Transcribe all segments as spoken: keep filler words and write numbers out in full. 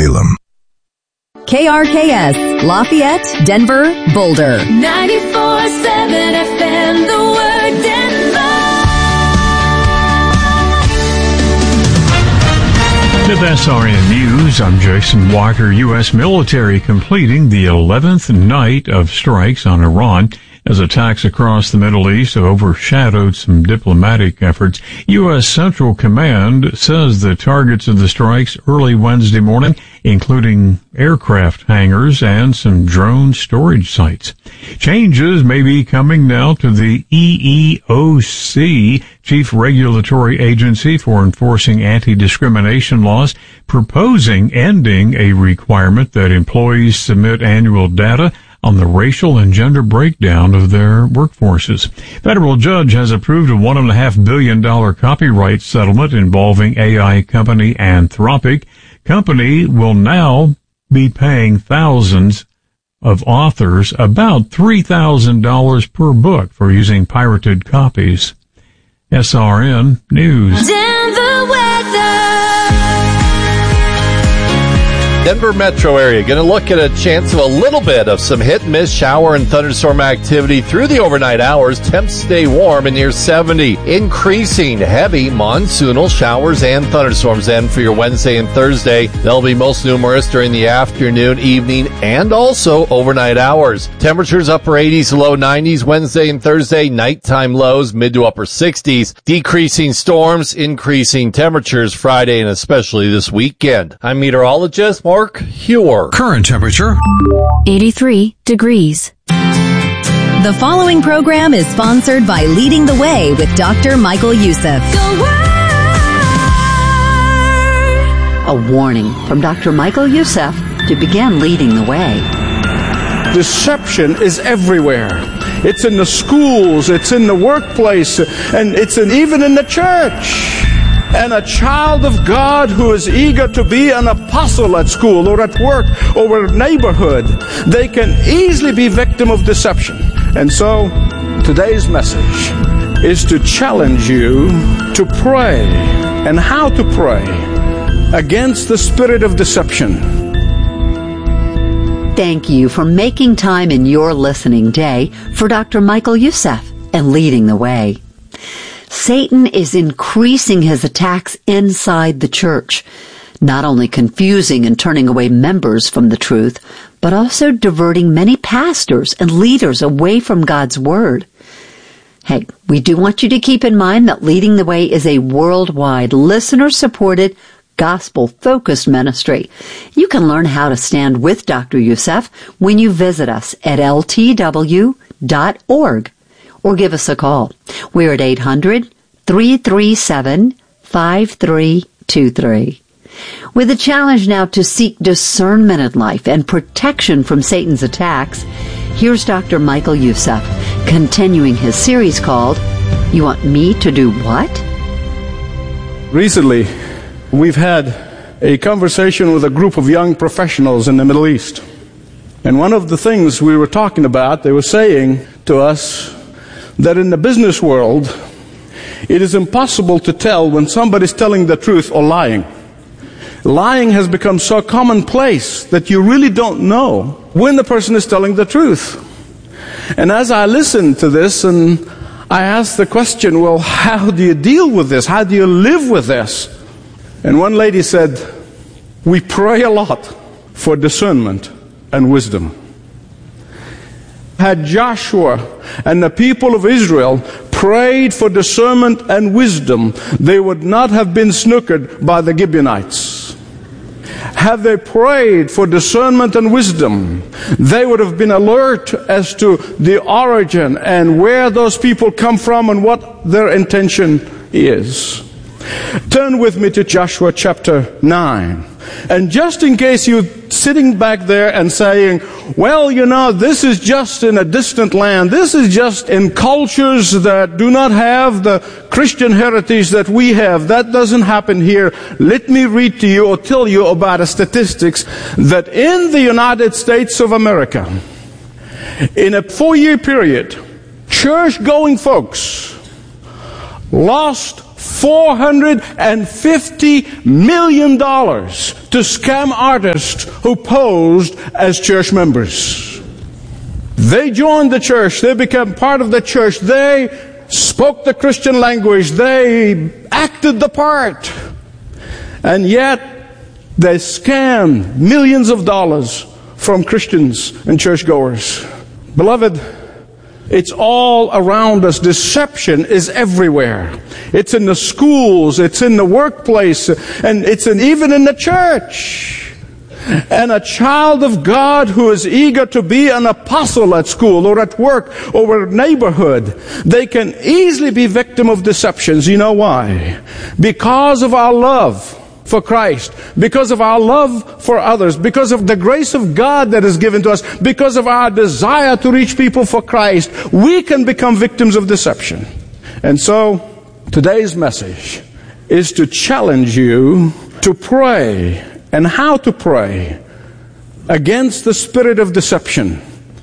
Salem. K R K S, Lafayette, Denver, Boulder. ninety-four point seven F M, The Word, Denver. With S R N News, I'm Jason Walker. U S military completing the eleventh night of strikes on Iran as attacks across the Middle East have overshadowed some diplomatic efforts. U S Central Command says the targets of the strikes early Wednesday morning, including aircraft hangars and some drone storage sites. Changes may be coming now to the E E O C, Chief Regulatory Agency for Enforcing Anti-Discrimination Laws, proposing ending a requirement that employees submit annual data on the racial and gender breakdown of their workforces. Federal judge has approved a one and a half billion dollar copyright settlement involving A I company Anthropic. Company will now be paying thousands of authors about three thousand dollars per book for using pirated copies. S R N News. Denver weather. Denver metro area going to look at a chance of a little bit of some hit and miss shower and thunderstorm activity through the overnight hours. Temps stay warm and near seventy. Increasing heavy monsoonal showers and thunderstorms then for your Wednesday and Thursday. They'll be most numerous during the afternoon, evening, and also overnight hours. Temperatures upper eighties to low nineties Wednesday and Thursday. Nighttime lows mid to upper sixties. Decreasing storms, increasing temperatures Friday and especially this weekend. I'm meteorologist Mark Mark Hewer. Current temperature eighty-three degrees. The following program is sponsored by Leading the Way with Doctor Michael Youssef. A warning from Doctor Michael Youssef to begin leading the way. Deception is everywhere. It's in the schools, it's in the workplace, and it's in, even in the church. And a child of God who is eager to be an apostle at school or at work or a neighborhood, they can easily be victim of deception. And so today's message is to challenge you to pray and how to pray against the spirit of deception. Thank you for making time in your listening day for Doctor Michael Youssef and Leading the Way. Satan is increasing his attacks inside the church, not only confusing and turning away members from the truth, but also diverting many pastors and leaders away from God's Word. Hey, we do want you to keep in mind that Leading the Way is a worldwide, listener-supported, gospel-focused ministry. You can learn how to stand with Doctor Youssef when you visit us at L T W dot org. Or give us a call. We're at eight hundred, three three seven, five three two three. With a challenge now to seek discernment in life and protection from Satan's attacks, here's Doctor Michael Youssef continuing his series called, You Want Me to Do What? Recently, we've had a conversation with a group of young professionals in the Middle East. And one of the things we were talking about, they were saying to us, that in the business world, it is impossible to tell when somebody's telling the truth or lying. Lying has become so commonplace that you really don't know when the person is telling the truth. And as I listened to this and I asked the question, well, how do you deal with this? How do you live with this? And one lady said, we pray a lot for discernment and wisdom. Had Joshua and the people of Israel prayed for discernment and wisdom, they would not have been snookered by the Gibeonites. Had they prayed for discernment and wisdom, they would have been alert as to the origin and where those people come from and what their intention is. Turn with me to Joshua chapter nine. And just in case you're sitting back there and saying, well, you know, this is just in a distant land. This is just in cultures that do not have the Christian heritage that we have. That doesn't happen here. Let me read to you or tell you about a statistics that in the United States of America, in a four-year period, church-going folks lost four hundred fifty million dollars to scam artists who posed as church members. They joined the church. They became part of the church. They spoke the Christian language. They acted the part. And yet, they scammed millions of dollars from Christians and churchgoers. Beloved, it's all around us. Deception is everywhere. It's in the schools, it's in the workplace, and it's in, even in the church. And a child of God who is eager to be an apostle at school or at work or a neighborhood, they can easily be victim of deceptions. You know why? Because of our love for Christ, because of our love for others, because of the grace of God that is given to us, because of our desire to reach people for Christ, we can become victims of deception. And so, today's message is to challenge you to pray, and how to pray against the spirit of deception.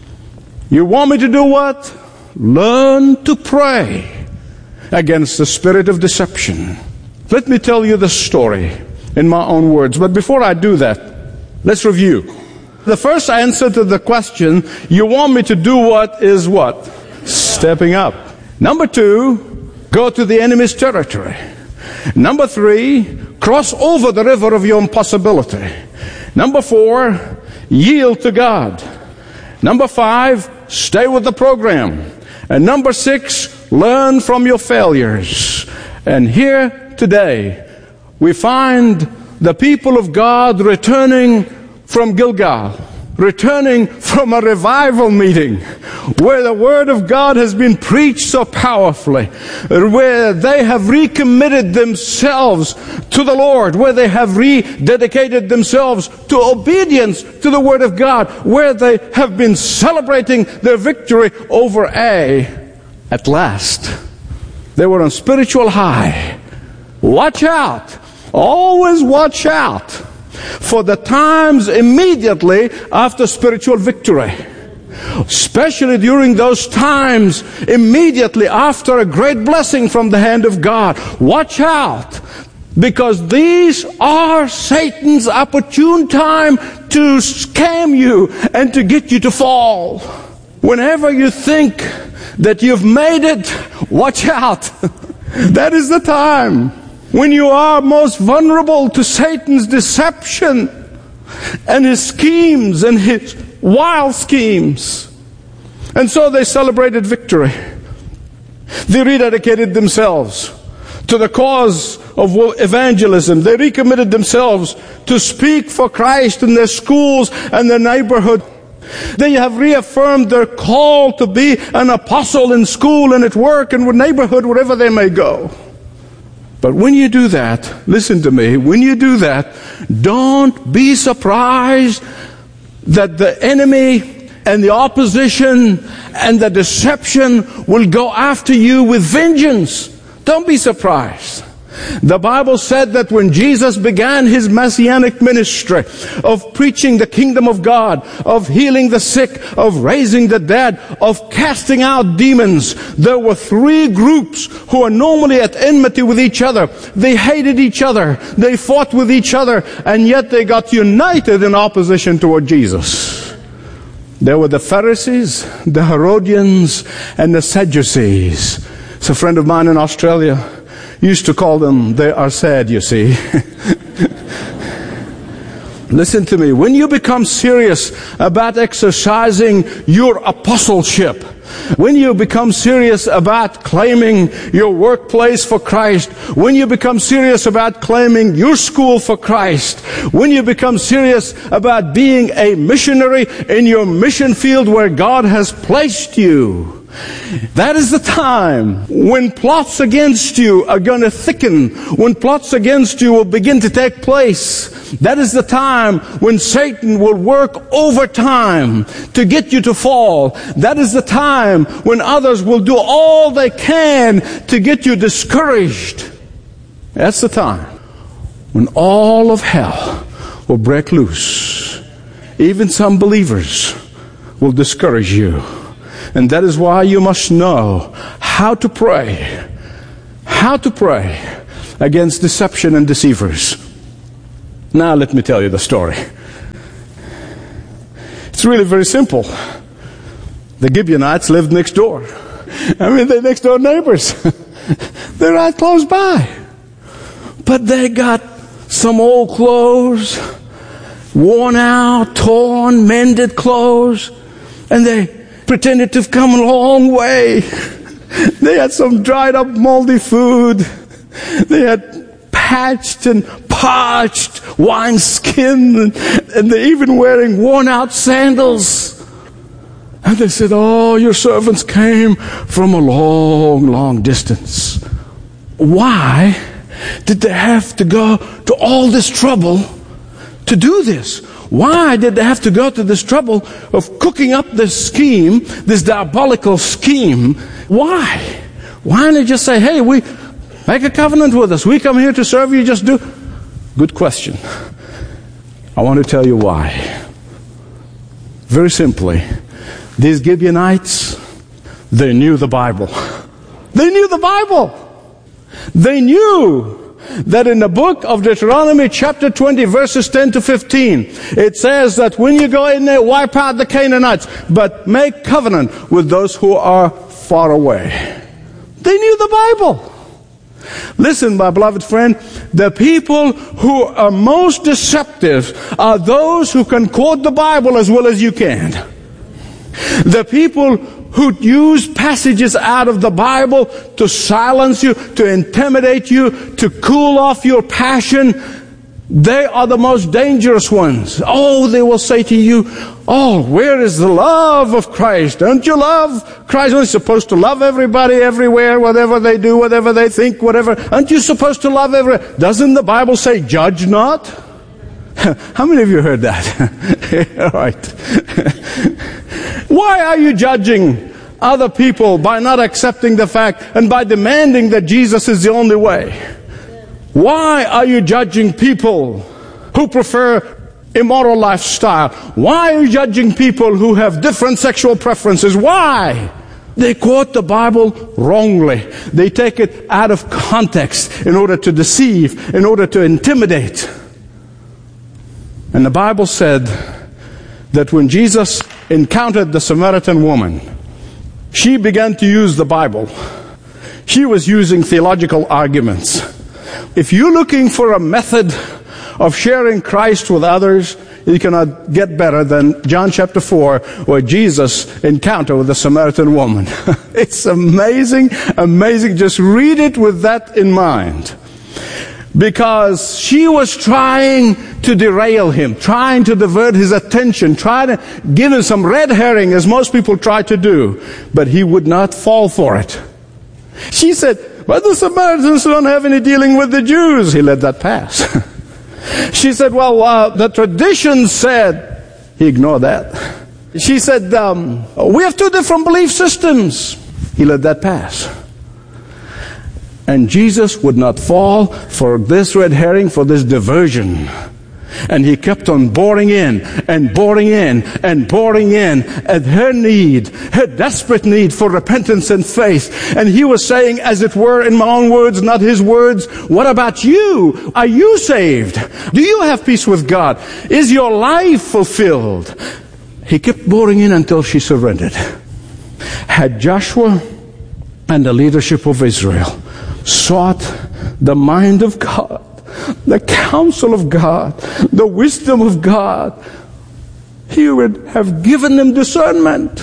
You want me to do what? Learn to pray against the spirit of deception. Let me tell you the story in my own words. But before I do that, let's review. The first answer to the question, you want me to do what, is what? Stepping up. Number two, go to the enemy's territory. Number three, cross over the river of your impossibility. Number four, yield to God. Number five, stay with the program. And number six, learn from your failures. And here today, we find the people of God returning from Gilgal, returning from a revival meeting where the Word of God has been preached so powerfully, where they have recommitted themselves to the Lord, where they have rededicated themselves to obedience to the Word of God, where they have been celebrating their victory over Ai. At last, they were on spiritual high. Watch out! Always watch out for the times immediately after spiritual victory. Especially during those times immediately after a great blessing from the hand of God. Watch out, because these are Satan's opportune time to scam you and to get you to fall. Whenever you think that you've made it, watch out. That is the time when you are most vulnerable to Satan's deception and his schemes and his wild schemes. And so they celebrated victory. They rededicated themselves to the cause of evangelism. They recommitted themselves to speak for Christ in their schools and their neighborhood. They have reaffirmed their call to be an apostle in school and at work and neighborhood, wherever they may go. But when you do that, listen to me, when you do that, don't be surprised that the enemy and the opposition and the deception will go after you with vengeance. Don't be surprised. The Bible said that when Jesus began his messianic ministry of preaching the kingdom of God, of healing the sick, of raising the dead, of casting out demons, there were three groups who are normally at enmity with each other. They hated each other. They fought with each other, and yet they got united in opposition toward Jesus. There were the Pharisees, the Herodians, and the Sadducees. It's a friend of mine in Australia used to call them, they are sad, you see. Listen to me. When you become serious about exercising your apostleship, when you become serious about claiming your workplace for Christ, when you become serious about claiming your school for Christ, when you become serious about being a missionary in your mission field where God has placed you, that is the time when plots against you are going to thicken, when plots against you will begin to take place. That is the time when Satan will work overtime to get you to fall. That is the time when others will do all they can to get you discouraged. That's the time when all of hell will break loose. Even some believers will discourage you. And that is why you must know how to pray. How to pray against deception and deceivers. Now let me tell you the story. It's really very simple. The Gibeonites lived next door. I mean, they're next door neighbors. They're right close by. But they got some old clothes, worn out, torn, mended clothes, and they pretended to have come a long way. They had some dried up moldy food. They had patched and parched wine skin, and, and they're even wearing worn out sandals. And they said, "Oh, your servants came from a long, long distance." Why did they have to go to all this trouble to do this? Why did they have to go to this trouble of cooking up this scheme, this diabolical scheme? Why? Why didn't they just say, "Hey, we make a covenant with us. We come here to serve you, just do..." Good question. I want to tell you why. Very simply, these Gibeonites, they knew the Bible. They knew the Bible. They knew that in the book of Deuteronomy chapter twenty, verses ten to fifteen, it says that when you go in there, wipe out the Canaanites, but make covenant with those who are far away. They knew the Bible. Listen, my beloved friend, the people who are most deceptive are those who can quote the Bible as well as you can. The people who use passages out of the Bible to silence you, to intimidate you, to cool off your passion, they are the most dangerous ones. Oh, they will say to you, "Oh, where is the love of Christ? Don't you love Christ? Aren't you supposed to love everybody everywhere, whatever they do, whatever they think, whatever? Aren't you supposed to love everyone? Doesn't the Bible say, judge not?" How many of you heard that? All right. Why are you judging other people by not accepting the fact and by demanding that Jesus is the only way? Why are you judging people who prefer immoral lifestyle? Why are you judging people who have different sexual preferences? Why? They quote the Bible wrongly. They take it out of context in order to deceive, in order to intimidate. And the Bible said that when Jesus encountered the Samaritan woman, she began to use the Bible. She was using theological arguments. If you're looking for a method of sharing Christ with others, you cannot get better than John chapter four, where Jesus encountered with the Samaritan woman. It's amazing, amazing. Just read it with that in mind. Because she was trying to derail him, trying to divert his attention, trying to give him some red herring, as most people try to do. But he would not fall for it. She said, "But the Samaritans don't have any dealing with the Jews." He let that pass. She said, "Well, uh, the tradition said..." He ignored that. She said, um, "We have two different belief systems." He let that pass. And Jesus would not fall for this red herring, for this diversion. And he kept on boring in and boring in and boring in at her need, her desperate need for repentance and faith. And he was saying, as it were, in my own words, not his words, "What about you? Are you saved? Do you have peace with God? Is your life fulfilled?" He kept boring in until she surrendered. Had Joshua and the leadership of Israel sought the mind of God, the counsel of God, the wisdom of God, he would have given them discernment.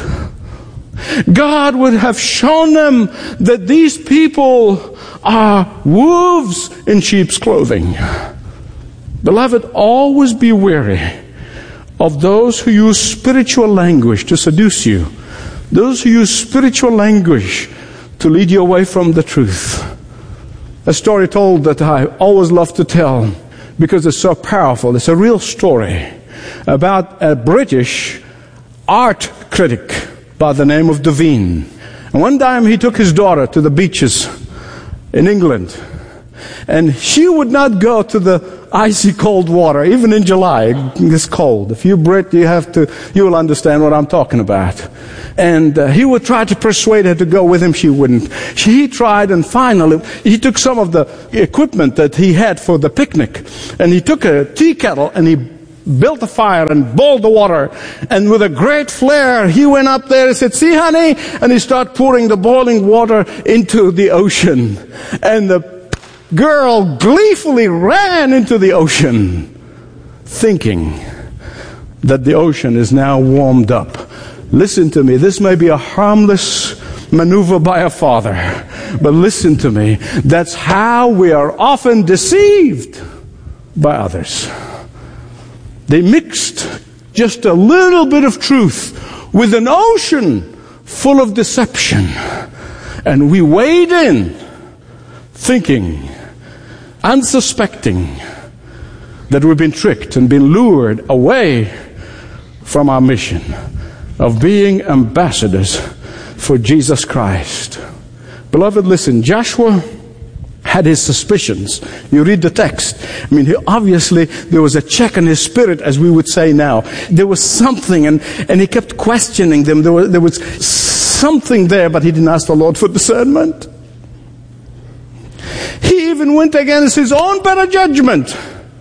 God would have shown them that these people are wolves in sheep's clothing. Beloved, always be wary of those who use spiritual language to seduce you, those who use spiritual language to lead you away from the truth. A story told that I always love to tell because it's so powerful. It's a real story about a British art critic by the name of Devine. And one time he took his daughter to the beaches in England. And she would not go to the icy cold water. Even in July, it's cold. If you Brit, you have to, you will understand what I'm talking about. And uh, he would try to persuade her to go with him. She wouldn't. She tried, and finally, he took some of the equipment that he had for the picnic, and he took a tea kettle, and he built a fire and boiled the water. And with a great flare, he went up there and said, "See, honey?" And he started pouring the boiling water into the ocean. And the girl gleefully ran into the ocean, thinking that the ocean is now warmed up. Listen to me. This may be a harmless maneuver by a father, but listen to me. That's how we are often deceived by others. They mixed just a little bit of truth with an ocean full of deception. And we wade in, thinking, unsuspecting, that we've been tricked and been lured away from our mission of being ambassadors for Jesus Christ. Beloved, listen, Joshua had his suspicions. You read the text. I mean, he, obviously, there was a check in his spirit, as we would say now. There was something, and, and he kept questioning them. There was, there was something there, but he didn't ask the Lord for discernment. He even went against his own better judgment.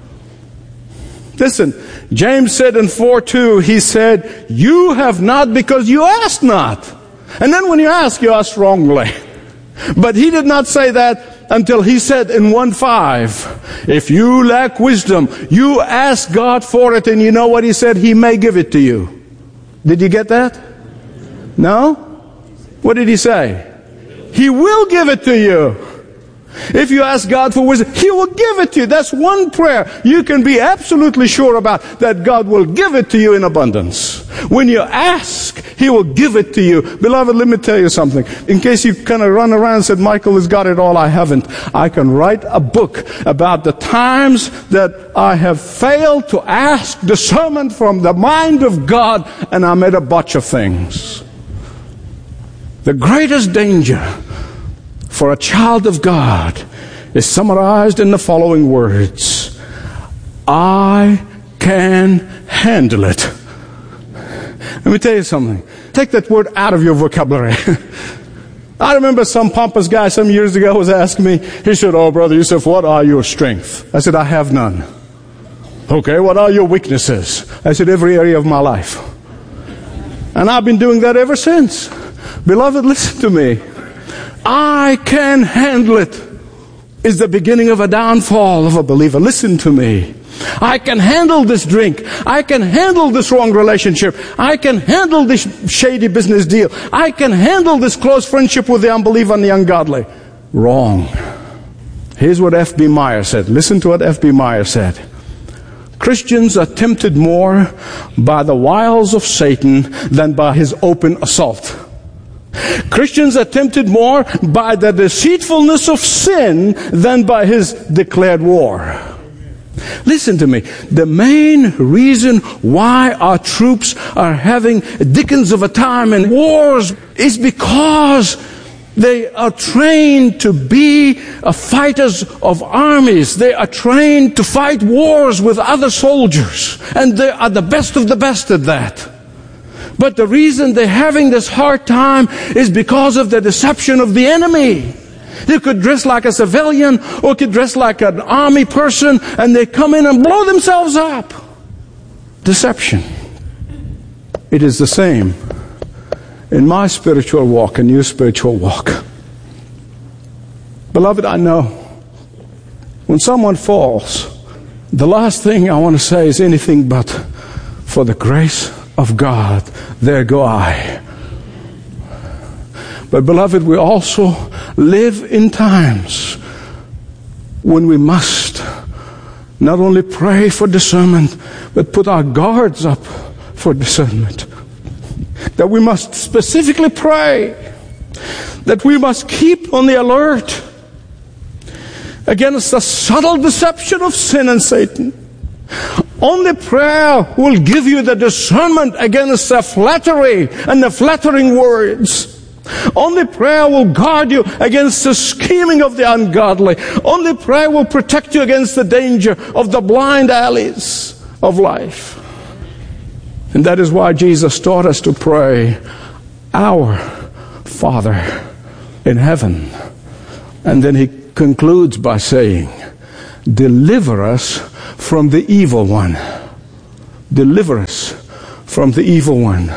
Listen, James said in four two, he said, "You have not because you ask not." And then when you ask, you ask wrongly. But he did not say that until he said in one five, "If you lack wisdom, you ask God for it." And you know what he said? He may give it to you. Did you get that? No? What did he say? He will give it to you. If you ask God for wisdom, He will give it to you. That's one prayer you can be absolutely sure about, that God will give it to you in abundance. When you ask, He will give it to you. Beloved, let me tell you something. In case you kind of run around and said, "Michael has got it all," I haven't. I can write a book about the times that I have failed to ask discernment from the mind of God, and I made a botch of things. The greatest danger for a child of God is summarized in the following words: "I can handle it." Let me tell you something. Take that word out of your vocabulary. I remember some pompous guy some years ago was asking me, he said, "Oh, Brother Yusuf, what are your strengths?" I said, "I have none." "Okay, what are your weaknesses?" I said, "Every area of my life." And I've been doing that ever since. Beloved, listen to me. "I can handle it" is the beginning of a downfall of a believer. Listen to me. I can handle this drink. I can handle this wrong relationship. I can handle this shady business deal. I can handle this close friendship with the unbeliever and the ungodly. Wrong. Here's what F B Meyer said. Listen to what F B Meyer said. Christians are tempted more by the wiles of Satan than by his open assault. Christians are tempted more by the deceitfulness of sin than by his declared war. Listen to me. The main reason why our troops are having dickens of a time in wars is because they are trained to be fighters of armies. They are trained to fight wars with other soldiers. And they are the best of the best at that. But the reason they're having this hard time is because of the deception of the enemy. They could dress like a civilian or could dress like an army person, and they come in and blow themselves up. Deception. It is the same in my spiritual walk and your spiritual walk. Beloved, I know when someone falls, the last thing I want to say is anything but, "For the grace of God, there go I." But beloved, we also live in times when we must not only pray for discernment, but put our guards up for discernment. That we must specifically pray. That we must keep on the alert against the subtle deception of sin and Satan. Only prayer will give you the discernment against the flattery and the flattering words. Only prayer will guard you against the scheming of the ungodly. Only prayer will protect you against the danger of the blind alleys of life. And that is why Jesus taught us to pray, Our Father in heaven. And then he concludes by saying, deliver us from the evil one. Deliver us from the evil one.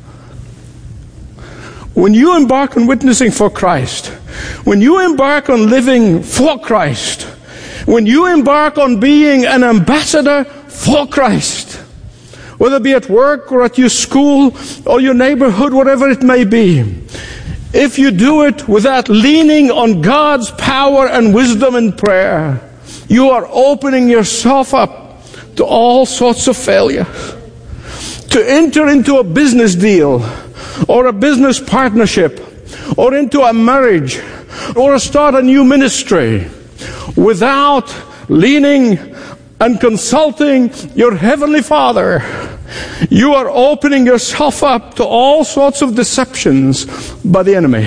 When you embark on witnessing for Christ, when you embark on living for Christ, when you embark on being an ambassador for Christ, whether it be at work or at your school or your neighborhood, whatever it may be, if you do it without leaning on God's power and wisdom in prayer, you are opening yourself up to all sorts of failure. To enter into a business deal, or a business partnership, or into a marriage, or start a new ministry, without leaning and consulting your Heavenly Father, you are opening yourself up to all sorts of deceptions by the enemy.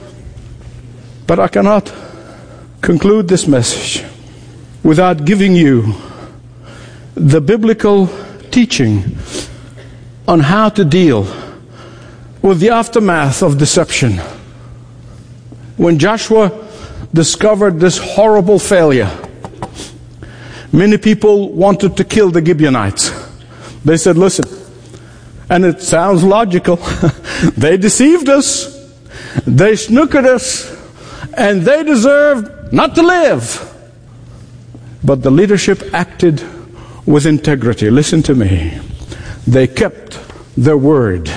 But I cannot conclude this message without giving you the biblical teaching on how to deal with the aftermath of deception. When Joshua discovered this horrible failure, many people wanted to kill the Gibeonites. They said, listen, and it sounds logical, they deceived us, they snookered us, and they deserved not to live. But the leadership acted with integrity. Listen to me. They kept their word.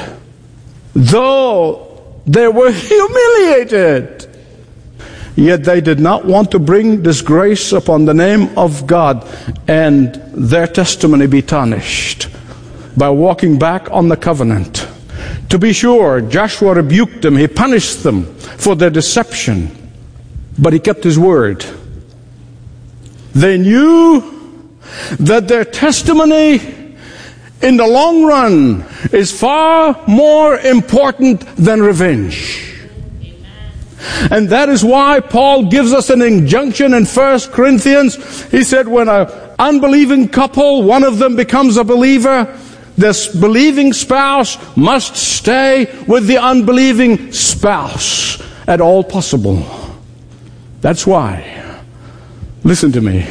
Though they were humiliated, yet they did not want to bring disgrace upon the name of God and their testimony be tarnished by walking back on the covenant. To be sure, Joshua rebuked them. He punished them for their deception, but he kept his word. They knew that their testimony in the long run is far more important than revenge. And that is why Paul gives us an injunction in First Corinthians. He said when an unbelieving couple, one of them becomes a believer, this believing spouse must stay with the unbelieving spouse at all possible. That's why, listen to me,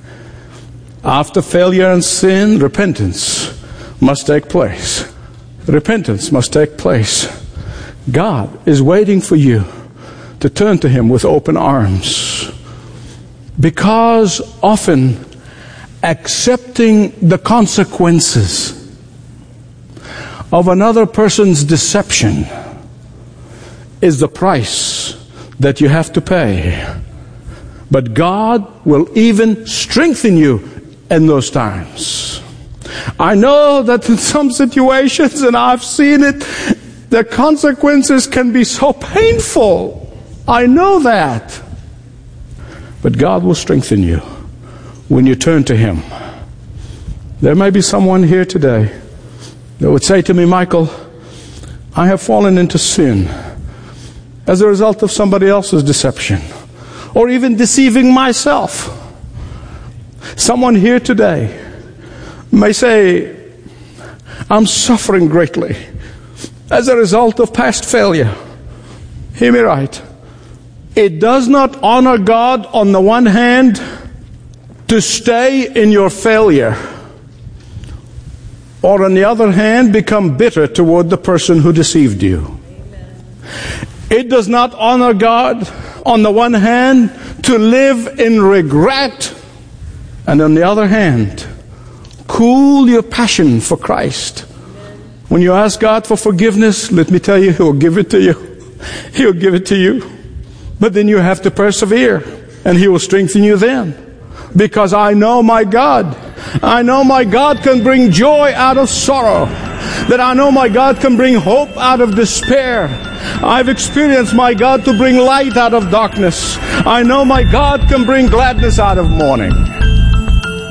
after failure and sin, repentance must take place. Repentance must take place. God is waiting for you to turn to Him with open arms. Because often accepting the consequences of another person's deception is the price that you have to pay. But God will even strengthen you in those times. I know that in some situations, and I've seen it, the consequences can be so painful. I know that. But God will strengthen you when you turn to Him. There may be someone here today that would say to me, Michael, I have fallen into sin as a result of somebody else's deception, or even deceiving myself. Someone here today may say, I'm suffering greatly as a result of past failure. Hear me right. It does not honor God on the one hand to stay in your failure, or on the other hand become bitter toward the person who deceived you. Amen. It does not honor God on the one hand to live in regret, and on the other hand cool your passion for Christ. When you ask God for forgiveness, let me tell you, He'll give it to you. He'll give it to you. But then you have to persevere, and He will strengthen you then. Because I know my God. I know my God can bring joy out of sorrow. That I know my God can bring hope out of despair. I've experienced my God to bring light out of darkness. I know my God can bring gladness out of mourning.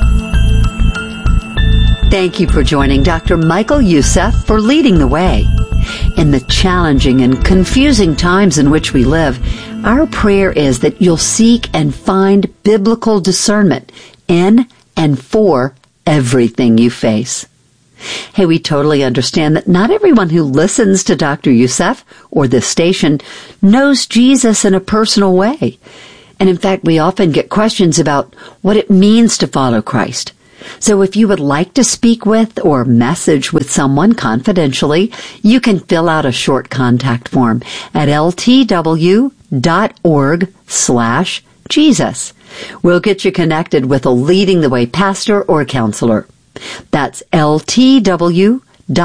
Thank you for joining Doctor Michael Youssef for Leading the Way. In the challenging and confusing times in which we live, our prayer is that you'll seek and find biblical discernment in and for everything you face. Hey, we totally understand that not everyone who listens to Doctor Youssef or this station knows Jesus in a personal way. And in fact, we often get questions about what it means to follow Christ. So if you would like to speak with or message with someone confidentially, you can fill out a short contact form at ltw.org slash Jesus. We'll get you connected with a Leading the Way pastor or counselor. That's ltw.org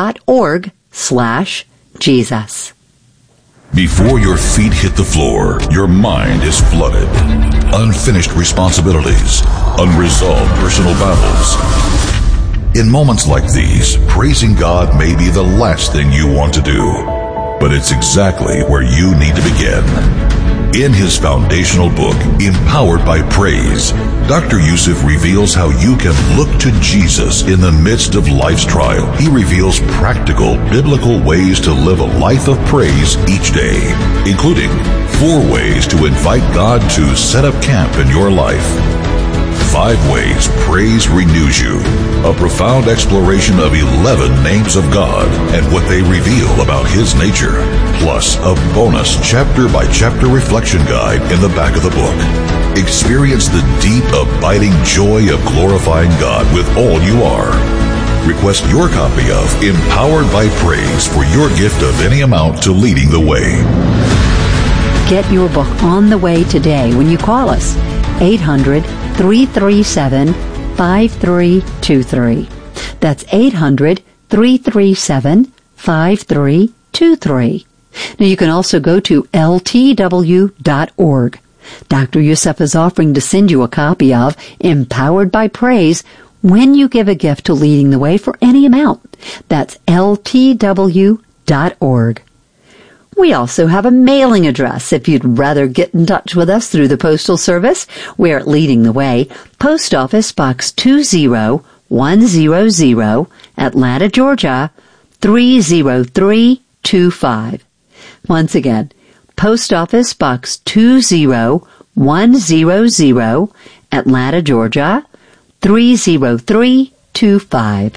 slash Jesus. Before your feet hit the floor, your mind is flooded. Unfinished responsibilities, unresolved personal battles. In moments like these, praising God may be the last thing you want to do, but it's exactly where you need to begin. In his foundational book, Empowered by Praise, Doctor Youssef reveals how you can look to Jesus in the midst of life's trial. He reveals practical, biblical ways to live a life of praise each day, including four ways to invite God to set up camp in your life. Five ways praise renews you. A profound exploration of eleven names of God and what they reveal about His nature. Plus, a bonus chapter-by-chapter reflection guide in the back of the book. Experience the deep, abiding joy of glorifying God with all you are. Request your copy of Empowered by Praise for your gift of any amount to Leading the Way. Get your book on the way today when you call us. eight hundred, three three seven, five three two three. That's eight hundred, three three seven, five three two three. Now you can also go to L T W dot org. Doctor Youssef is offering to send you a copy of Empowered by Praise when you give a gift to Leading the Way for any amount. That's L T W dot org. We also have a mailing address if you'd rather get in touch with us through the Postal Service. We're at Leading the Way, Post Office Box two zero one zero zero, Atlanta, Georgia, three zero three two five. Once again, Post Office Box two zero one zero zero, Atlanta, Georgia, three zero three two five.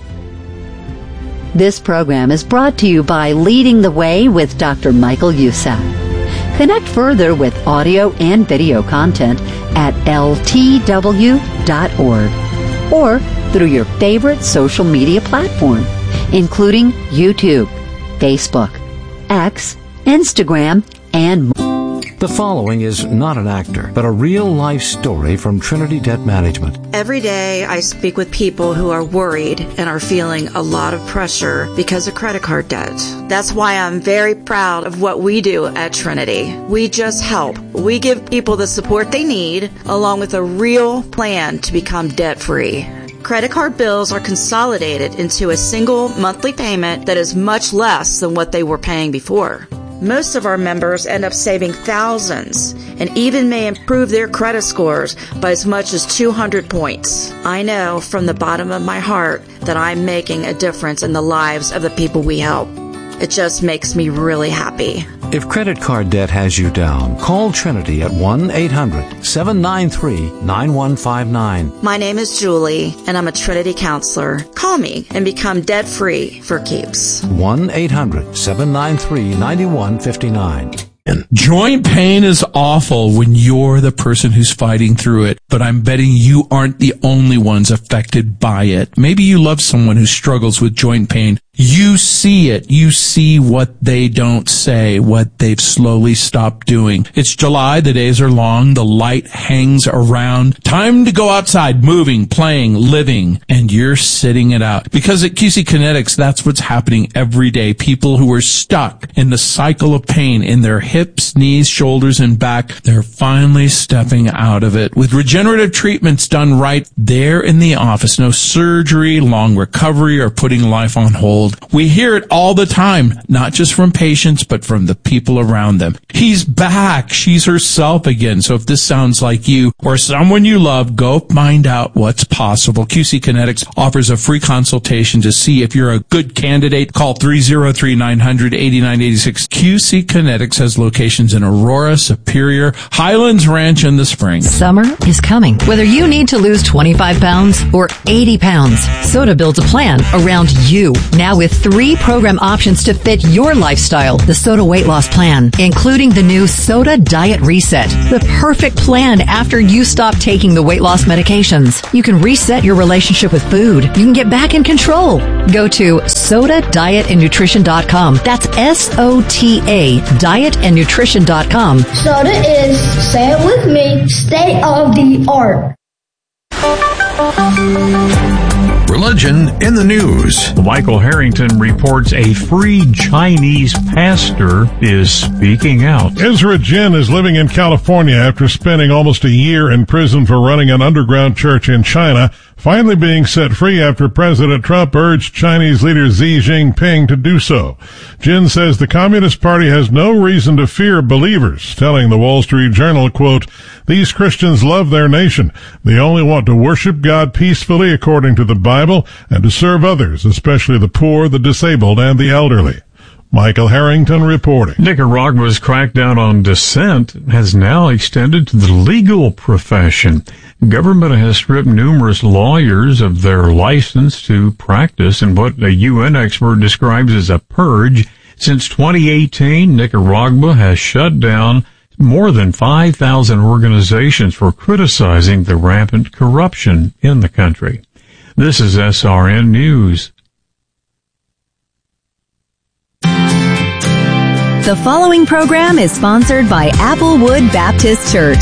This program is brought to you by Leading the Way with Doctor Michael Youssef. Connect further with audio and video content at L T W dot org or through your favorite social media platform, including YouTube, Facebook, X, Instagram, and more. The following is not an actor, but a real-life story from Trinity Debt Management. Every day I speak with people who are worried and are feeling a lot of pressure because of credit card debt. That's why I'm very proud of what we do at Trinity. We just help. We give people the support they need, along with a real plan to become debt-free. Credit card bills are consolidated into a single monthly payment that is much less than what they were paying before. Most of our members end up saving thousands and even may improve their credit scores by as much as two hundred points. I know from the bottom of my heart that I'm making a difference in the lives of the people we help. It just makes me really happy. If credit card debt has you down, call Trinity at one eight hundred seven nine three nine one five nine. My name is Julie, and I'm a Trinity counselor. Call me and become debt-free for keeps. one eight hundred seven nine three nine one five nine. Joint pain is awful when you're the person who's fighting through it, but I'm betting you aren't the only ones affected by it. Maybe you love someone who struggles with joint pain. You see it. You see what they don't say, what they've slowly stopped doing. It's July. The days are long. The light hangs around. Time to go outside, moving, playing, living, and you're sitting it out. Because at Q C Kinetics, that's what's happening every day. People who are stuck in the cycle of pain in their hips, knees, shoulders, and back, they're finally stepping out of it. With regenerative treatments done right there in the office, no surgery, long recovery, or putting life on hold. old. We hear it all the time, not just from patients, but from the people around them. He's back. She's herself again. So if this sounds like you or someone you love, go find out what's possible. Q C Kinetics offers a free consultation to see if you're a good candidate. Call three oh three, nine hundred, eighty-nine eighty-six. Q C Kinetics has locations in Aurora, Superior, Highlands Ranch, and the Spring. Summer is coming. Whether you need to lose twenty-five pounds or eighty pounds, Soda builds a plan around you. Now with three program options to fit your lifestyle. The Soda Weight Loss Plan, including the new Soda Diet Reset. The perfect plan after you stop taking the weight loss medications. You can reset your relationship with food. You can get back in control. Go to soda diet and nutrition dot com. That's S O T A, diet and nutrition dot com. Soda is, say it with me, state of the art. Religion in the news. Michael Harrington reports a free Chinese pastor is speaking out. Ezra Jin is living in California after spending almost a year in prison for running an underground church in China, finally being set free after President Trump urged Chinese leader Xi Jinping to do so. Jin says the Communist Party has no reason to fear believers, telling the Wall Street Journal, quote, "These Christians love their nation. They only want to worship God peacefully according to the Bible and to serve others, especially the poor, the disabled, and the elderly." Michael Harrington reporting. Nicaragua's crackdown on dissent has now extended to the legal profession. Government has stripped numerous lawyers of their license to practice in what a U N expert describes as a purge. Since twenty eighteen, Nicaragua has shut down more than five thousand organizations for criticizing the rampant corruption in the country. This is S R N News. The following program is sponsored by Applewood Baptist Church.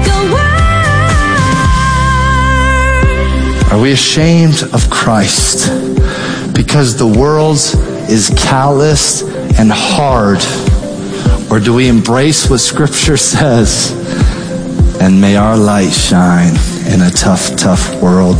Are we ashamed of Christ because the world is calloused and hard? Or do we embrace what Scripture says? And may our light shine in a tough, tough world.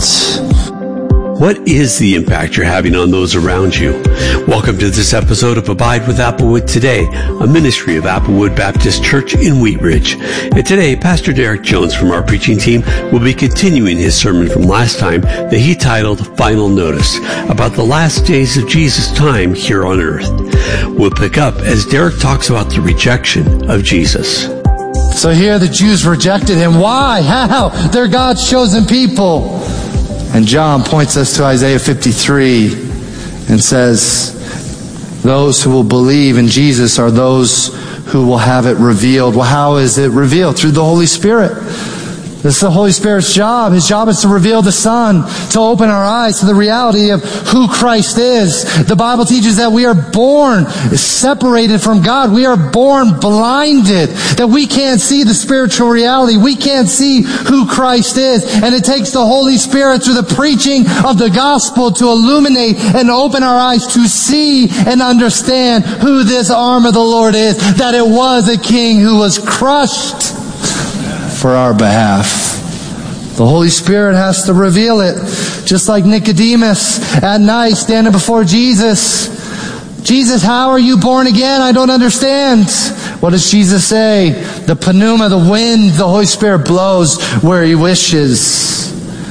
What is the impact you're having on those around you? Welcome to this episode of Abide with Applewood Today, a ministry of Applewood Baptist Church in Wheat Ridge. And today, Pastor Derek Jones from our preaching team will be continuing his sermon from last time that he titled Final Notice, about the last days of Jesus' time here on earth. We'll pick up as Derek talks about the rejection of Jesus. So here the Jews rejected him. Why? How? They're God's chosen people. And John points us to Isaiah fifty-three and says, those who will believe in Jesus are those who will have it revealed. Well, how is it revealed? Through the Holy Spirit. This is the Holy Spirit's job. His job is to reveal the Son, to open our eyes to the reality of who Christ is. The Bible teaches that we are born separated from God. We are born blinded, that we can't see the spiritual reality. We can't see who Christ is. And it takes the Holy Spirit through the preaching of the gospel to illuminate and open our eyes to see and understand who this arm of the Lord is, that it was a king who was crushed for our behalf. The Holy Spirit has to reveal it. Just like Nicodemus at night standing before Jesus. Jesus, how are you born again? I don't understand. What does Jesus say? The pneuma, the wind, the Holy Spirit blows where He wishes.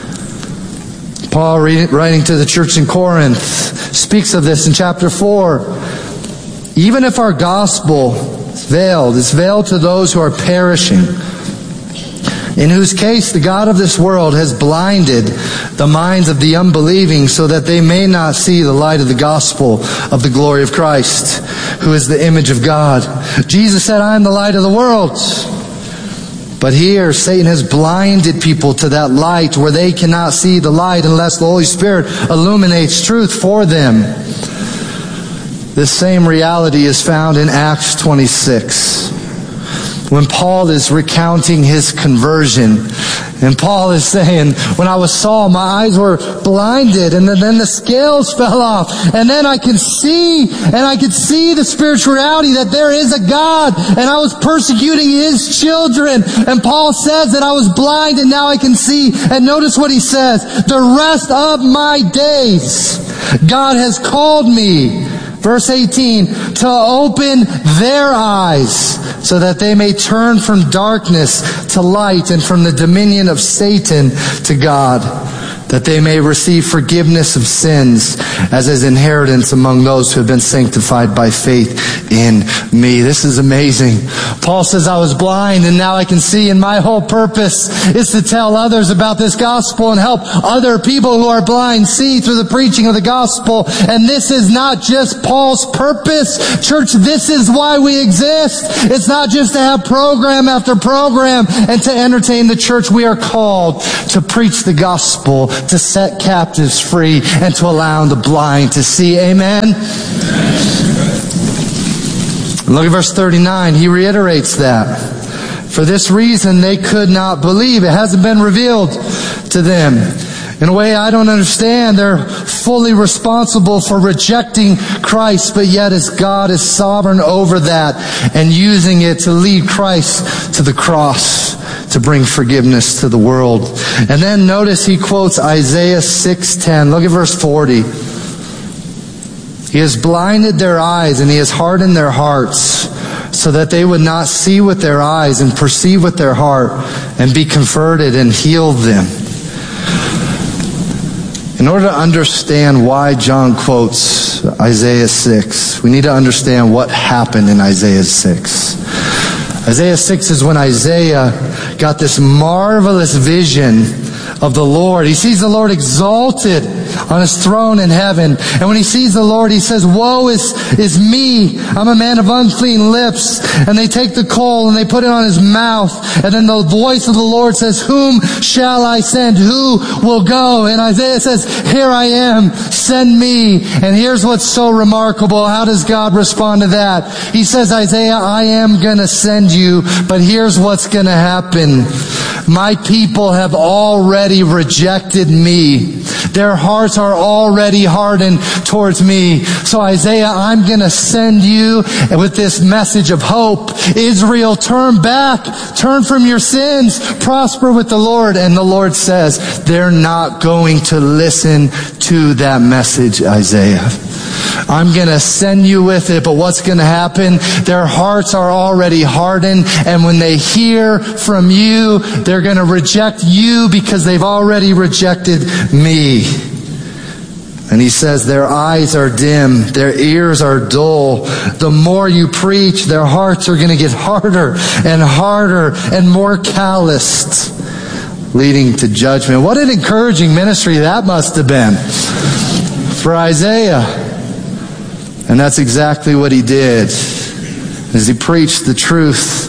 Paul, writing to the church in Corinth, speaks of this in chapter four. Even if our gospel is veiled, it's veiled to those who are perishing, in whose case the God of this world has blinded the minds of the unbelieving so that they may not see the light of the gospel of the glory of Christ, who is the image of God. Jesus said, I am the light of the world. But here, Satan has blinded people to that light where they cannot see the light unless the Holy Spirit illuminates truth for them. This same reality is found in Acts twenty-six. When Paul is recounting his conversion, And Paul is saying, when I was Saul, my eyes were blinded, and then, then the scales fell off. And then I could see, and I could see the spiritual reality that there is a God, and I was persecuting His children. And Paul says that I was blind, and now I can see. And notice what he says, the rest of my days, God has called me, verse eighteen, to open their eyes so that they may turn from darkness to light and from the dominion of Satan to God, that they may receive forgiveness of sins as his inheritance among those who have been sanctified by faith in me. This is amazing. Paul says, I was blind and now I can see, and my whole purpose is to tell others about this gospel and help other people who are blind see through the preaching of the gospel. And this is not just Paul's purpose. Church, this is why we exist. It's not just to have program after program and to entertain the church. We are called to preach the gospel, to set captives free, and to allow the blind to see. Amen? Look at verse thirty-nine. He reiterates that. For this reason they could not believe. It hasn't been revealed to them. In a way I don't understand. They're fully responsible for rejecting Christ, but yet as God is sovereign over that and using it to lead Christ to the cross, to bring forgiveness to the world. And then notice he quotes Isaiah six ten. Look at verse forty. He has blinded their eyes and He has hardened their hearts, so that they would not see with their eyes and perceive with their heart and be converted and heal them. In order to understand why John quotes Isaiah six, we need to understand what happened in Isaiah six. Isaiah six is when Isaiah got this marvelous vision of the Lord. He sees the Lord exalted on His throne in heaven. And when he sees the Lord, he says, woe is, is me. I'm a man of unclean lips. And they take the coal and they put it on his mouth. And then the voice of the Lord says, whom shall I send? Who will go? And Isaiah says, here I am. Send me. And here's what's so remarkable. How does God respond to that? He says, Isaiah, I am going to send you, but here's what's going to happen. My people have already rejected me. Their hearts are already hardened towards me. So Isaiah, I'm going to send you with this message of hope. Israel, turn back. Turn from your sins. Prosper with the Lord. And the Lord says, they're not going to listen to that message, Isaiah. I'm going to send you with it, but what's going to happen? Their hearts are already hardened, and when they hear from you, they're going to reject you because they've already rejected me. And he says their eyes are dim, their ears are dull. The more you preach, their hearts are going to get harder and harder and more calloused, leading to judgment. What an encouraging ministry that must have been for Isaiah. And that's exactly what he did. As he preached the truth,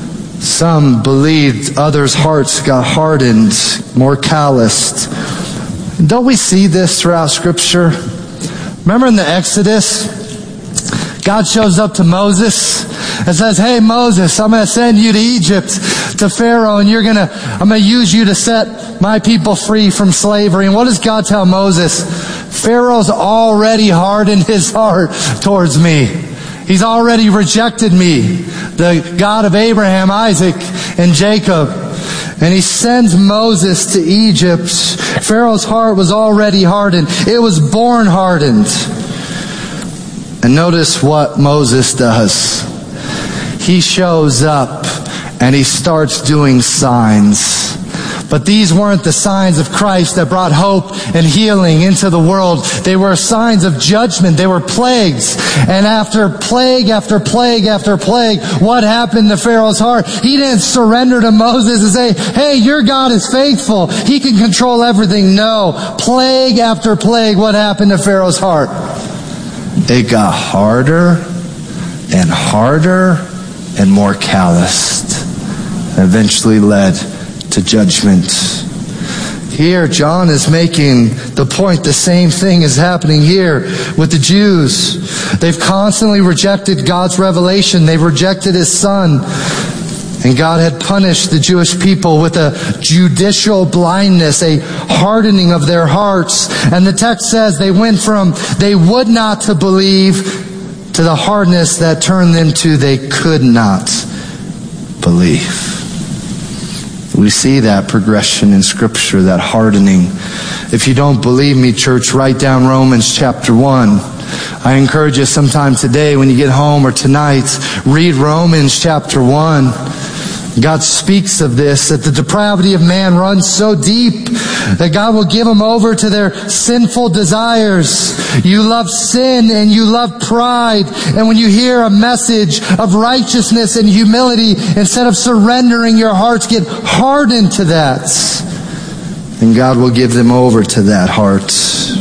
some believed, others' hearts got hardened, more calloused. Don't we see this throughout Scripture? Remember in the Exodus, God shows up to Moses and says, hey Moses, I'm going to send you to Egypt, to Pharaoh, and you're going to, I'm going to use you to set my people free from slavery. And what does God tell Moses? Pharaoh's already hardened his heart towards me. He's already rejected me, the God of Abraham, Isaac, and Jacob. And he sends Moses to Egypt. Pharaoh's heart was already hardened. It was born hardened. And notice what Moses does. He shows up and he starts doing signs. But these weren't the signs of Christ that brought hope and healing into the world. They were signs of judgment. They were plagues. And after plague after plague after plague, what happened to Pharaoh's heart? He didn't surrender to Moses and say, hey, your God is faithful. He can control everything. No. Plague after plague, what happened to Pharaoh's heart? It got harder and harder and more calloused. Eventually led to judgment. Here, John is making the point, the same thing is happening here with the Jews. They've constantly rejected God's revelation. They've rejected His Son. And God had punished the Jewish people with a judicial blindness, a hardening of their hearts. And the text says they went from they would not to believe to the hardness that turned them to they could not believe. We see that progression in Scripture, that hardening. If you don't believe me, church, write down Romans chapter one. I encourage you sometime today when you get home or tonight, read Romans chapter one. God speaks of this, that the depravity of man runs so deep that God will give them over to their sinful desires. You love sin and you love pride. And when you hear a message of righteousness and humility, instead of surrendering, your hearts get hardened to that. And God will give them over to that heart.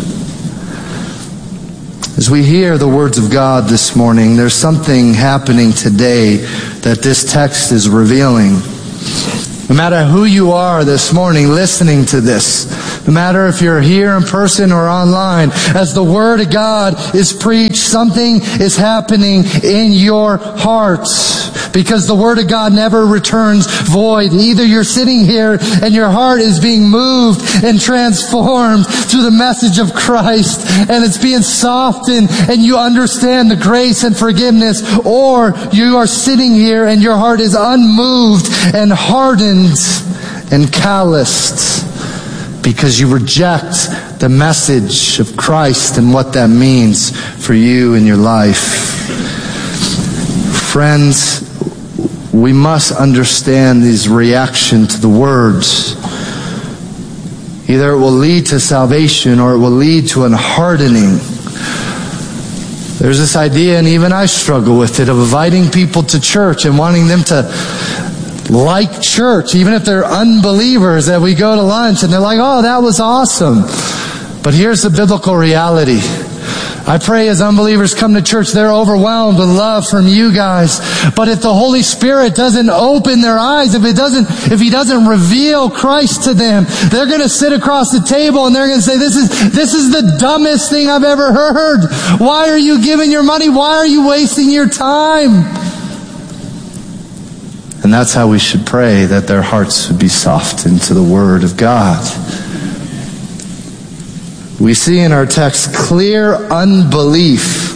As we hear the words of God this morning, there's something happening today that this text is revealing. No matter who you are this morning listening to this, no matter if you're here in person or online, as the Word of God is preached, something is happening in your hearts. Because the Word of God never returns void. Either you're sitting here and your heart is being moved and transformed through the message of Christ, and it's being softened and you understand the grace and forgiveness, or you are sitting here and your heart is unmoved and hardened and calloused because you reject the message of Christ and what that means for you in your life. Friends, we must understand this reaction to the words. Either it will lead to salvation or it will lead to an hardening. There's this idea, and even I struggle with it, of inviting people to church and wanting them to like church, even if they're unbelievers, that we go to lunch and they're like, oh, that was awesome. But here's the biblical reality. I pray as unbelievers come to church, they're overwhelmed with love from you guys. But if the Holy Spirit doesn't open their eyes, if it doesn't, if He doesn't reveal Christ to them, they're going to sit across the table and they're going to say, this is, this is the dumbest thing I've ever heard. Why are you giving your money? Why are you wasting your time? And that's how we should pray, that their hearts would be softened to the Word of God. We see in our text clear unbelief,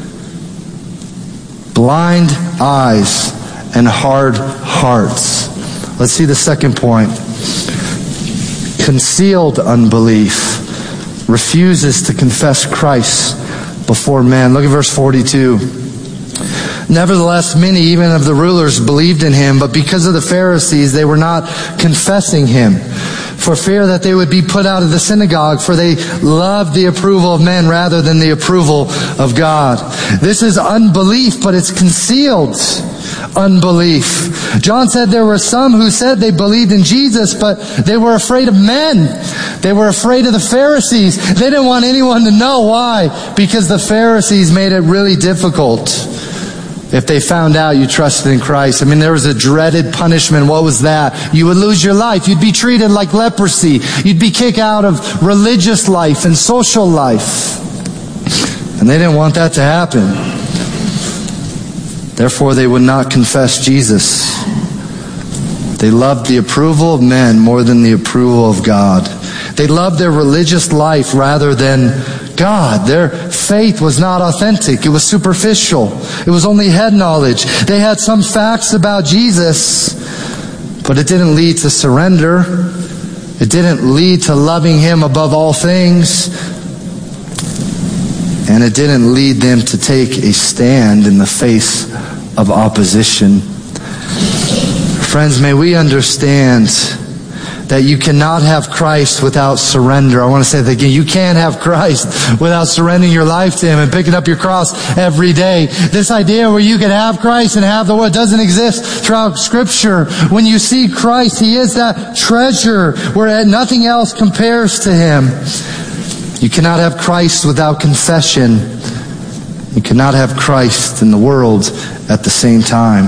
blind eyes, and hard hearts. Let's see the second point. Concealed unbelief, refuses to confess Christ before men. Look at verse forty-two. Nevertheless, many even of the rulers believed in Him, but because of the Pharisees, they were not confessing Him, for fear that they would be put out of the synagogue, for they loved the approval of men rather than the approval of God. This is unbelief, but it's concealed unbelief. John said there were some who said they believed in Jesus, but they were afraid of men. They were afraid of the Pharisees. They didn't want anyone to know. Why? Because the Pharisees made it really difficult if they found out you trusted in Christ. I mean, there was a dreaded punishment. What was that? You would lose your life. You'd be treated like leprosy. You'd be kicked out of religious life and social life. And they didn't want that to happen. Therefore, they would not confess Jesus. They loved the approval of men more than the approval of God. They loved their religious life rather than God. Their faith was not authentic. It was superficial. It was only head knowledge. They had some facts about Jesus, but it didn't lead to surrender. It didn't lead to loving Him above all things. And it didn't lead them to take a stand in the face of opposition. Friends, may we understand that you cannot have Christ without surrender. I want to say that again. You can't have Christ without surrendering your life to Him and picking up your cross every day. This idea where you can have Christ and have the Word doesn't exist throughout Scripture. When you see Christ, He is that treasure where nothing else compares to Him. You cannot have Christ without confession. You cannot have Christ and the world at the same time.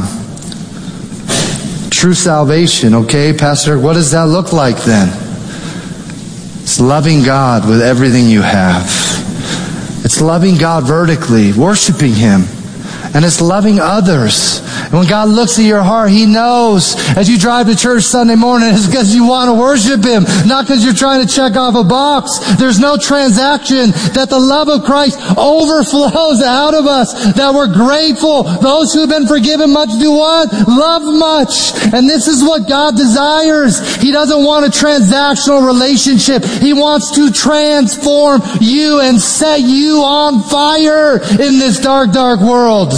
True salvation, okay, Pastor, what does that look like then? It's loving God with everything you have. It's loving God vertically, worshiping Him. And it's loving others And when God looks at your heart, He knows as you drive to church Sunday morning, it's because you want to worship Him, not because you're trying to check off a box. There's no transaction, that the love of Christ overflows out of us, that we're grateful. Those who have been forgiven much do what? Love much. And this is what God desires. He doesn't want a transactional relationship. He wants to transform you and set you on fire in this dark, dark world.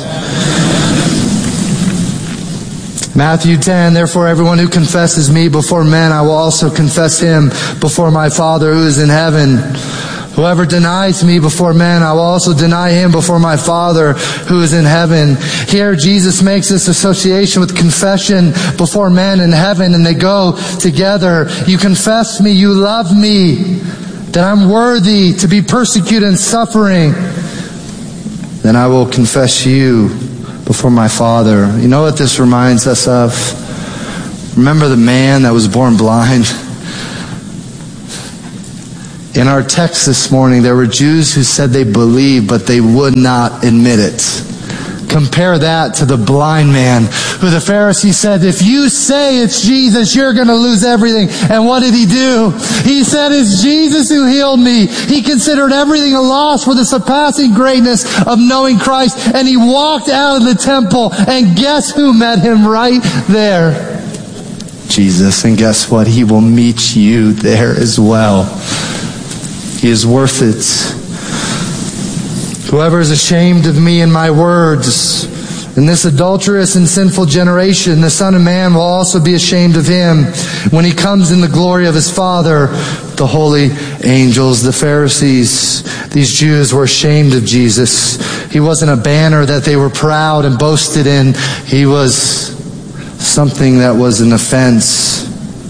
Matthew ten, therefore everyone who confesses me before men, I will also confess him before my Father who is in heaven. Whoever denies me before men, I will also deny him before my Father who is in heaven. Here Jesus makes this association with confession before men in heaven, and they go together. You confess me, you love me, that I'm worthy to be persecuted and suffering. Then I will confess you before my Father. You know what this reminds us of? Remember the man that was born blind? In our text this morning, there were Jews who said they believed, but they would not admit it. Compare that to the blind man who the Pharisee said, if you say it's Jesus, you're going to lose everything. And what did he do? He said, it's Jesus who healed me. He considered everything a loss for the surpassing greatness of knowing Christ. And he walked out of the temple, and guess who met him right there? Jesus. And guess what? He will meet you there as well. He is worth it. Whoever is ashamed of me and my words in this adulterous and sinful generation, the Son of Man will also be ashamed of him when he comes in the glory of his Father, the holy angels. The Pharisees, these Jews, were ashamed of Jesus. He wasn't a banner that they were proud and boasted in. He was something that was an offense.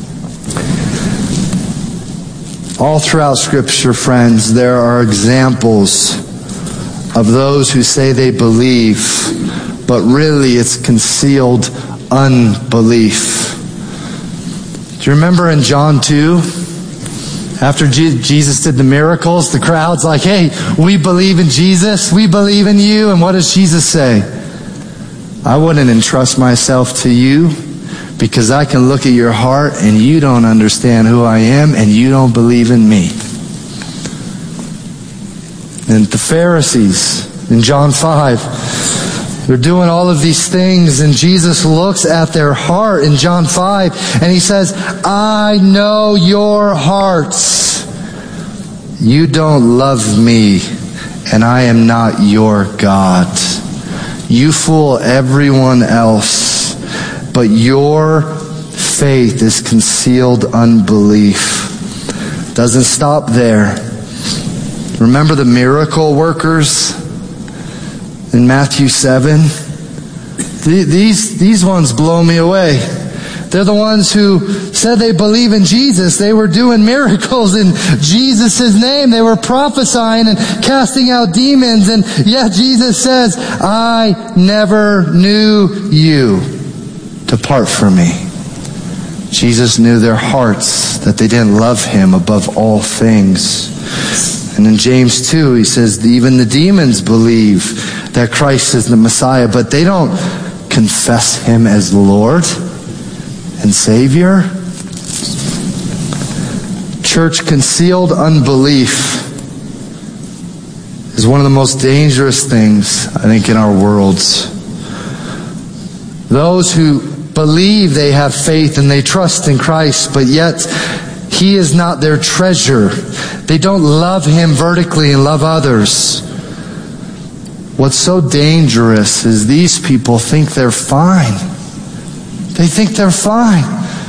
All throughout Scripture, friends, there are examples of those who say they believe, but really it's concealed unbelief. Do you remember in John two, after Jesus did the miracles, the crowd's like, hey, we believe in Jesus, we believe in you. And what does Jesus say? I wouldn't entrust myself to you, because I can look at your heart and you don't understand who I am and you don't believe in me. And the Pharisees in John five, they're doing all of these things, and Jesus looks at their heart in John five and he says, I know your hearts. You don't love me, and I am not your God. You fool everyone else, but your faith is concealed unbelief. Doesn't stop there. Remember the miracle workers in Matthew seven? These, these ones blow me away. They're the ones who said they believe in Jesus. They were doing miracles in Jesus' name. They were prophesying and casting out demons. And yet Jesus says, I never knew you. Depart from me. Jesus knew their hearts, that they didn't love him above all things. And in James two, he says, even the demons believe that Christ is the Messiah, but they don't confess him as Lord and Savior. Church, concealed unbelief is one of the most dangerous things, I think, in our worlds. Those who believe they have faith and they trust in Christ, but yet he is not their treasure. They don't love him vertically and love others. What's so dangerous is these people think they're fine. They think they're fine.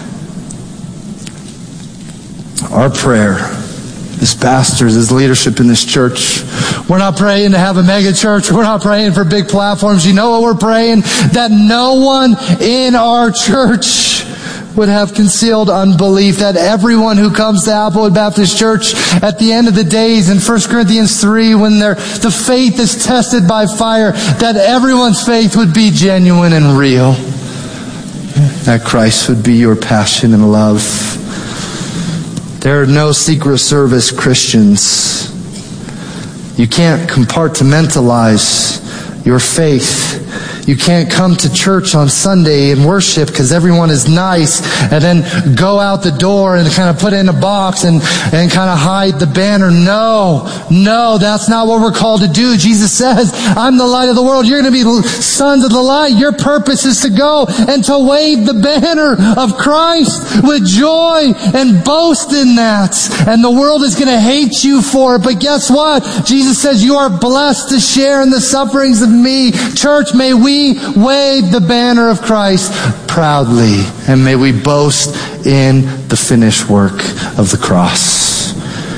Our prayer, as pastors, as leadership in this church, we're not praying to have a mega church. We're not praying for big platforms. You know what we're praying? That no one in our church would have concealed unbelief. That everyone who comes to Applewood Baptist Church at the end of the days in First Corinthians three, when their the faith is tested by fire, that everyone's faith would be genuine and real. That Christ would be your passion and love. There are no Secret Service Christians. You can't compartmentalize your faith. You can't come to church on Sunday and worship because everyone is nice and then go out the door and kind of put it in a box and, and kind of hide the banner. No, no, that's not what we're called to do. Jesus says, I'm the light of the world. You're going to be sons of the light. Your purpose is to go and to wave the banner of Christ with joy and boast in that. And the world is going to hate you for it. But guess what? Jesus says you are blessed to share in the sufferings of me. Church, may we wave the banner of Christ proudly. And may we boast in the finished work of the cross.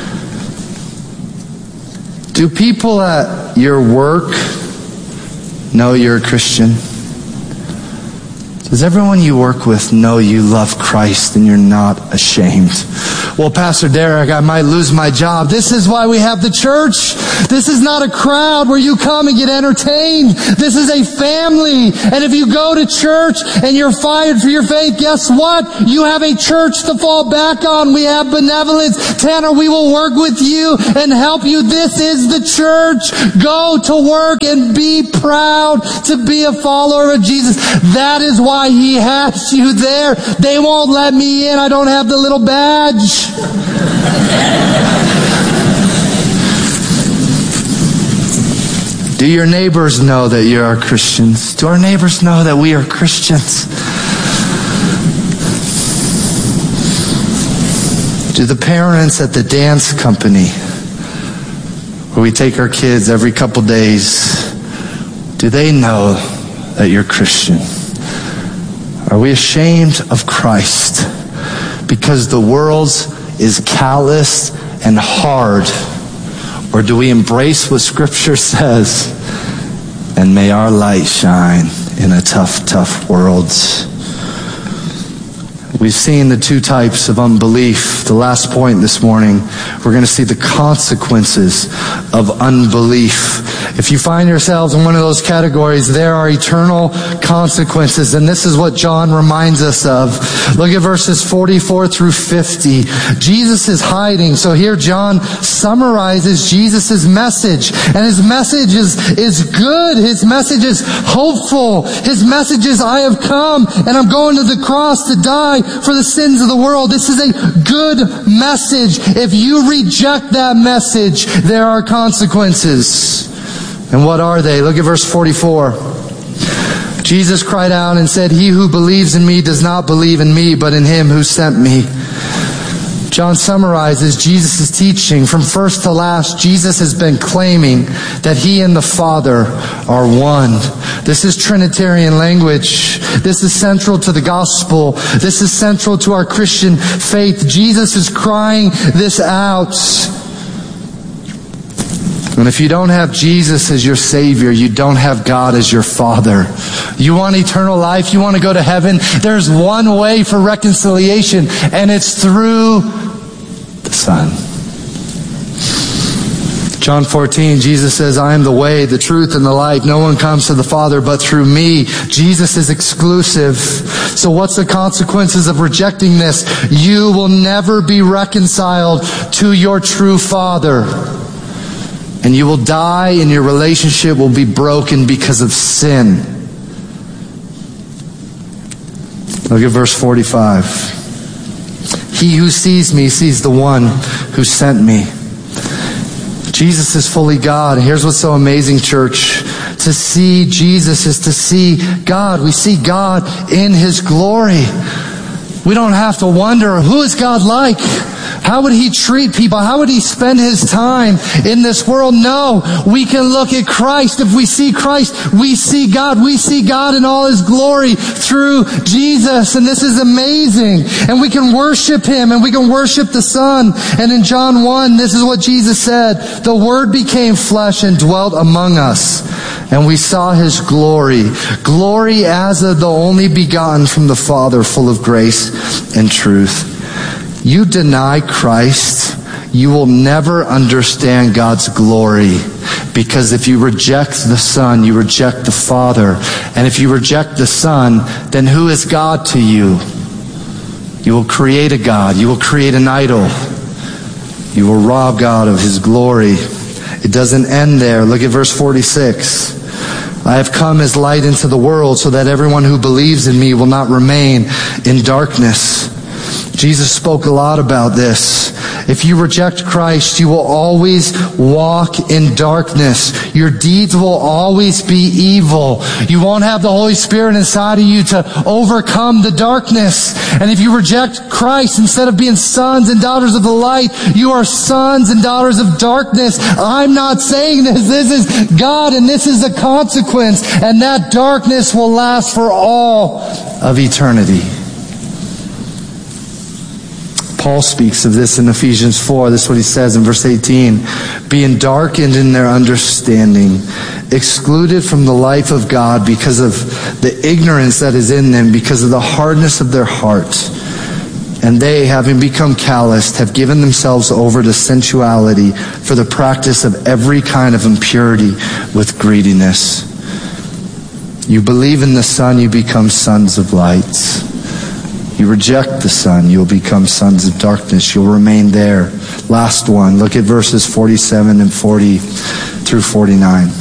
Do people at your work know you're a Christian? Does everyone you work with know you love Christ and you're not ashamed? Well, Pastor Derek, I might lose my job. This is why we have the church. This is not a crowd where you come and get entertained. This is a family. And if you go to church and you're fired for your faith, guess what? You have a church to fall back on. We have benevolence. Tanner, we will work with you and help you. This is the church. Go to work and be proud to be a follower of Jesus. That is why He has you there. They won't let me in. I don't have the little badge. Do your neighbors know that you are Christians? Do our neighbors know that we are Christians? Do the parents at the dance company, where we take our kids every couple days, do they know that you're Christian? Are we ashamed of Christ because the world is callous and hard? Or do we embrace what Scripture says? And may our light shine in a tough, tough world. We've seen the two types of unbelief. The last point this morning, we're going to see the consequences of unbelief. If you find yourselves in one of those categories, there are eternal consequences. And this is what John reminds us of. Look at verses forty-four through fifty. Jesus is hiding. So here John summarizes Jesus' message. And his message is, is good. His message is hopeful. His message is, I have come and I'm going to the cross to die for the sins of the world. This is a good message. If you reject that message, there are consequences. And what are they? Look at verse forty-four. Jesus cried out and said, he who believes in me does not believe in me, but in him who sent me. John summarizes Jesus' teaching. From first to last, Jesus has been claiming that he and the Father are one. This is Trinitarian language. This is central to the gospel. This is central to our Christian faith. Jesus is crying this out. And if you don't have Jesus as your Savior, you don't have God as your Father. You want eternal life? You want to go to heaven? There's one way for reconciliation, and it's through the Son. John fourteen, Jesus says, I am the way, the truth, and the life. No one comes to the Father but through me. Jesus is exclusive. So what's the consequences of rejecting this? You will never be reconciled to your true Father. And you will die and your relationship will be broken because of sin. Look at verse forty-five. He who sees me sees the one who sent me. Jesus is fully God. And here's what's so amazing, church. To see Jesus is to see God. We see God in His glory. We don't have to wonder, who is God like? How would He treat people? How would He spend His time in this world? No, we can look at Christ. If we see Christ, we see God. We see God in all His glory through Jesus. And this is amazing. And we can worship Him and we can worship the Son. And in John one, this is what Jesus said. The Word became flesh and dwelt among us. And we saw His glory. Glory as of the only begotten from the Father, full of grace and truth. You deny Christ, you will never understand God's glory. Because if you reject the Son, you reject the Father. And if you reject the Son, then who is God to you? You will create a God. You will create an idol. You will rob God of His glory. It doesn't end there. Look at verse forty-six. I have come as light into the world so that everyone who believes in me will not remain in darkness. Jesus spoke a lot about this. If you reject Christ, you will always walk in darkness. Your deeds will always be evil. You won't have the Holy Spirit inside of you to overcome the darkness. And if you reject Christ, instead of being sons and daughters of the light, you are sons and daughters of darkness. I'm not saying this. This is God, and this is the consequence. And that darkness will last for all of eternity. Paul speaks of this in Ephesians four. This is what he says in verse eighteen. Being darkened in their understanding, excluded from the life of God because of the ignorance that is in them, because of the hardness of their heart. And they, having become calloused, have given themselves over to sensuality for the practice of every kind of impurity with greediness. You believe in the Son, you become sons of light. You reject the Son, you'll become sons of darkness. You'll remain there. Last one. Look at verses forty-seven and forty through forty-nine.